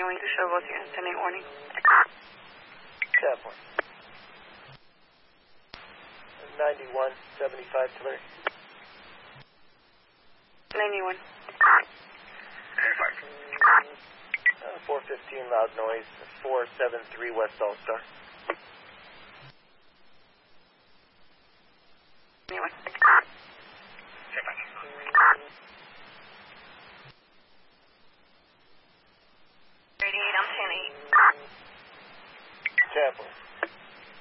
Anyone to show both units 10-8 warning. 10-1. 9175 to Larry. 91. 415 loud noise. 473 West All-Star. 91. 38, I'm 10-8. 10-1.